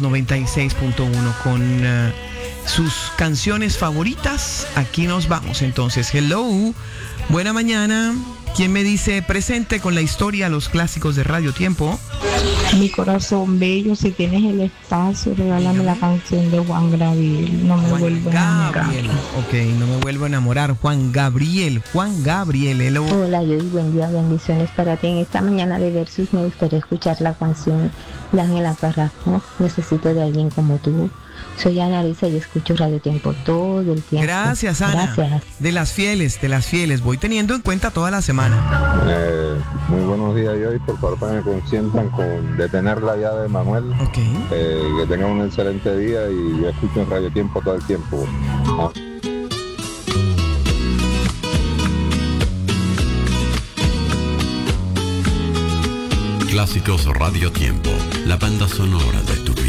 96.1 con sus canciones favoritas. Aquí nos vamos entonces. Hello, buena mañana. ¿Quién me dice presente con la historia, los clásicos de Radio Tiempo? Mi corazón bello, si tienes el espacio, regálame la canción de Juan Gabriel. No me vuelvo a enamorar. Ok, no me vuelvo a enamorar. Juan Gabriel, hello. Hola, Joy, buen día, bendiciones para ti. En esta mañana de Versus me gustaría escuchar la canción de Ángela Carrasco, Necesito de alguien como tú. Soy Ana Arisa y escucho Radio Tiempo todo el tiempo. Gracias, Ana. Gracias. De las fieles. Voy teniendo en cuenta toda la semana. Muy buenos días, Joy. Por favor, me consientan con detener la llave de Manuel. Ok. Que tengan un excelente día y yo escucho en Radio Tiempo todo el tiempo. Clásicos Radio Tiempo, la banda sonora de tu